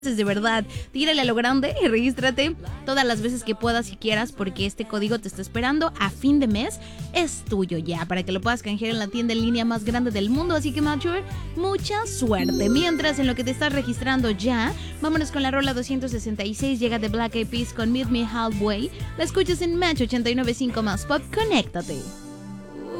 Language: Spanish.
De verdad, tírale a lo grande y regístrate todas las veces que puedas y quieras, porque este código te está esperando a fin de mes. Es tuyo ya, para que lo puedas canjear en la tienda en línea más grande del mundo. Así que, Mature, mucha suerte. Mientras, en lo que te estás registrando ya, vámonos con la rola 266. Llega de Black Eyed Peas con Meet Me Halfway. La escuchas en Match 89.5 más Pop. Conéctate.